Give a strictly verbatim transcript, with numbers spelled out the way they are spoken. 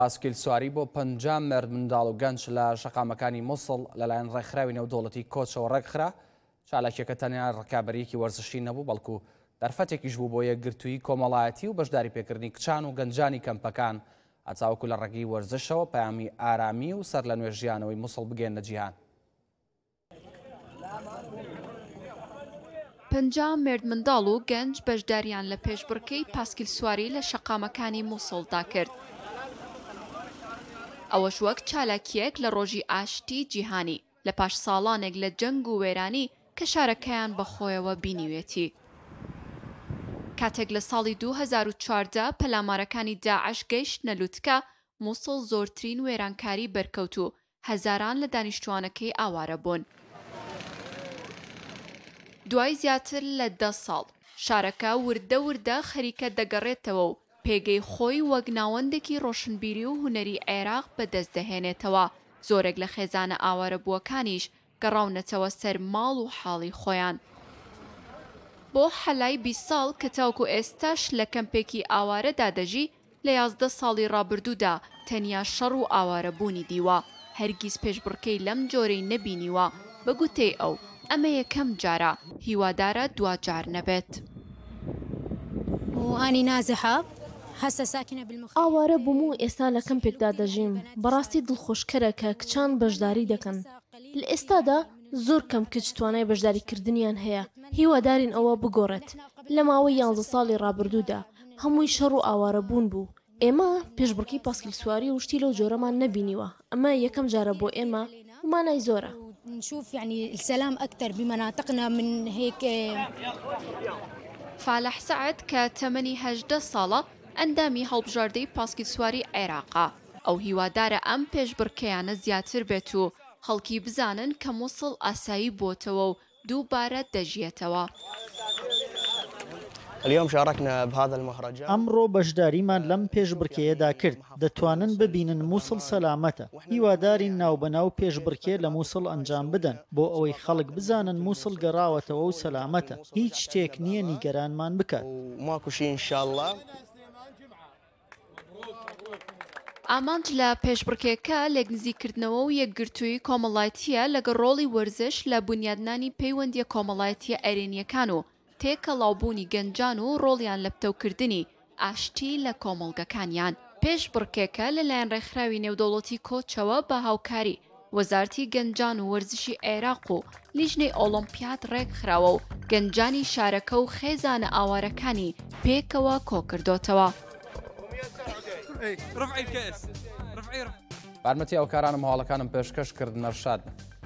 ئاسکیل سواری بۆ پەنجام مرد منداڵ و گەنج لە شەقامەکانی مووسڵ لەلایەن ڕێکخراوی نێودەوڵەتی کۆچەوە ڕێکخرا. چالاکیەکە تەنیا ڕکابەرێکی وەرزشی نەبوو، بەڵکو دەرفەتێکیش بوو بۆ یەکگرتووی کۆمەڵایەتی و بەشداری پێکردنی کچان و گەنجانی کەمپەکان، ئاچاوەکو لە ڕێگەی وەرزشەوە پەیامی ئارامی و سەر لە نوێ ژیانەوەی مووسڵ بگەێنە جیهان. پەنجام مرد منداڵ و گەنج بەشداریان لە پێشبڕکێی پاسکیل سواری لە شەقامەکانی مووسڵدا کرد. ئەوەش وەک چالاکیەک لە ڕۆژی ئاشتی جیهانی لە پاش ساڵانێک لە جەنگ و وێرانی کە شارەکەیان بەخۆیەوە بینیوێتی. کاتێک لە ساڵی دوو هەزار و چواردە پەلامارەکانی داعش گەیشتنە لووتکە، مووسڵ زۆرترین وێرانکاری بەرکەوت و هەزاران لە دانیشتوانەکەی ئاوارە بوون. دوای زیاتر لە دە ساڵ شارەکە وردە وردە خەریکە دەگەڕێتەوە و پێگەی خۆی وەک ناوەندێکی ڕۆشنبیری و هونەری عێراق بەدەست دەهێنێتەوە. زۆرێک لە خێزانە ئاوارە بووەکانیش گەڕاونەتەوە سەر ماڵ و حاڵی خۆیان. بۆ حەلای بیست ساڵ کە تاوکو ئێستاش لە کەمپێکی ئاوارەدا دەژی، لە یازدە ساڵی ڕابردوودا تەنیا شەڕ و ئاوارەبوونی دیوە. هەرگیز پێشبڕکەی لەم جۆرەی نەبینیوە. بە گوتەی ئەو ئەمە یەکەم جارە، هیوادارە دوجار نەبێت. ئاوارە بووم و ئێستا لە کەمپێکدا دەژیم. بەڕاستی دڵخۆشکەرە کە کچان بەشداری دەکەن. لە ئێستادا زۆر کەم کچ توانای بەشداریکردنیان هەیە. هیوادارین ئەوە بگۆڕێت. لە ماوەی یانزە ساڵی ڕابردوودا هەمووی شەڕ و ئاوارە بوون بوو. ئێمە پێشبڕکەی پاسکیل سواری و شتی لەو جۆرەمان نەبینیوە. ئەمە یەکەم جارە بۆ ئێمە و مانای زۆرە. نشوف يعني السلام أكثر بمناطقنا من هيك. فالح سعد کە تەمەنی هەژدە ساڵە ئەندامی هەڵبژاردەی پاسکیل سواری عێراقا. ئەو هیوادارە ئەم پێشبڕکەیانە زیاتر بێت و خەڵکی بزانن کە مووسڵ ئاسایی بۆتەوە و دووبارە دەژیێتەوە. اليوم شاركنا بهذا المهرجان. ئەمڕۆ بەشداریمان لەم پێشبڕکەیەدا کرد. دەتوانن ببینن مووسڵ سەلامەتە. هیوادارین ناوبەناو پێشبڕکێ لە مووسڵ ئەنجام بدەن بۆ ئەوەی خەڵک بزانن مووسڵ گەڕاوەتەوە و سەلامەتە. هیچ شتێک نییە نیگەرانمان بکات. ماکوشی انشاءالله. ئامانج لە پێشبڕکێکە لە نزیکردنەوە و یەکگرتووی کۆمەڵایەتیە لەگەڵ ڕۆڵی وەرزش لە بنیادنانی پەیوەندیە کۆمەڵایەتیە ئەرێنیەکان و تێکەڵاوبوونی گەنجان و ڕۆڵیان لە پتەوکردنی ئاشتی لە کۆمەڵگەکانیان. پێشبڕکێکە لەلایەن ڕێکخراوی نێودەوڵەتی کۆچەوە بە هاوکاری وەزارەتی گەنجان و وەرزشی عێراق و لیژنەی ئۆلۆمپیاد ڕێکخراوە و گەنجانی شارەکە و خێزانە ئاوارەکانی پێکەوە کۆکردوتەوە. بارمەتی ئەو کارانم هەواڵەکانم پێشکەش کرد نەرشاد.